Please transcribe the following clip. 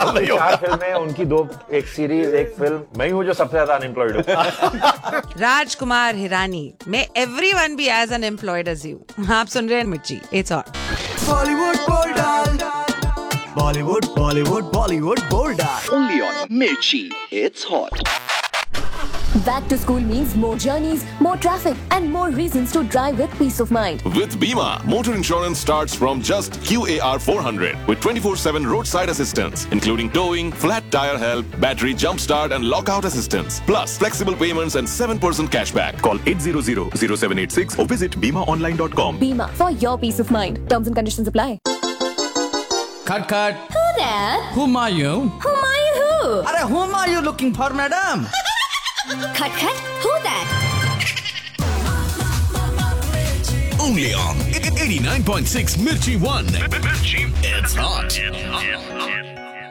साल नहीं होगा। 4 फिल्में, उनकी 2, एक सीरीज, एक फिल्म, मैं ही हूँ जो सबसे ज्यादा अनएम्प्लॉयड हूँ। Rajkumar Hirani, may everyone be as unemployed as you. आप सुन रहे हैं मिर्ची, it's hot. Bollywood Bold, Bollywood, Bollywood, Bollywood Bold. Only on Mirchi. It's hot. Back to school means more journeys, more traffic, and more reasons to drive with peace of mind. With Bima, motor insurance starts from just QAR 400 with 24/7 roadside assistance, including towing, flat tire help, battery jump start, and lockout assistance. Plus flexible payments and 7% cashback. Call 800-0786 or visit bimaonline.com. Bima, for your peace of mind. Terms and conditions apply. Cut, cut. Who there? Whom are you? Whom are you who? Arey, whom are you looking for, madam? Cut, cut. Who that? Only on 89.6 Mirchi 1. Mirchi, it's hot.